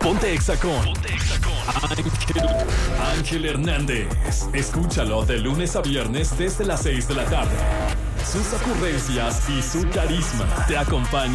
Ponte Exa con Ángel Hernández. Escúchalo de lunes a viernes desde las 6 de la tarde. Sus ocurrencias y su carisma te acompañan